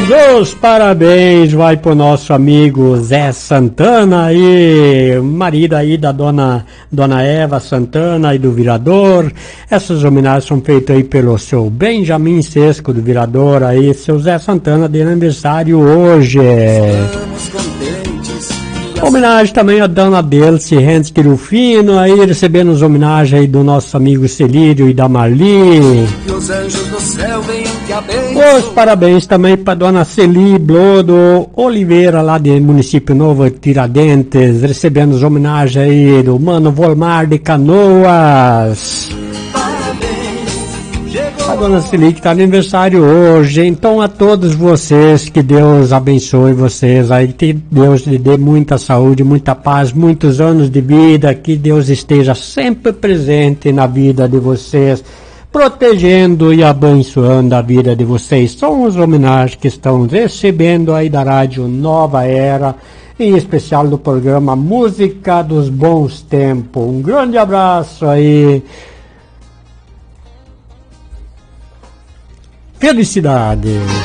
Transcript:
Os parabéns vai pro nosso amigo Zé Santana aí, marido aí da dona Eva Santana e do Virador. Essas homenagens são feitas aí pelo seu Benjamin Sesco do Virador aí, seu Zé Santana de aniversário hoje. Homenagem também a dona Delce Hensky Rufino, aí recebendo as homenagens aí do nosso amigo Celírio e da Marli. Os parabéns também para dona Celi Blodo Oliveira, lá do município Novo Tiradentes, recebendo as homenagens aí do Mano Volmar de Canoas. A dona Celi que está de aniversário hoje, então a todos vocês, que Deus abençoe vocês, aí que Deus lhe dê muita saúde, muita paz, muitos anos de vida, que Deus esteja sempre presente na vida de vocês, protegendo e abençoando a vida de vocês. São as homenagens que estão recebendo aí da Rádio Nova Era, em especial do programa Música dos Bons Tempos. Um grande abraço aí. Felicidades!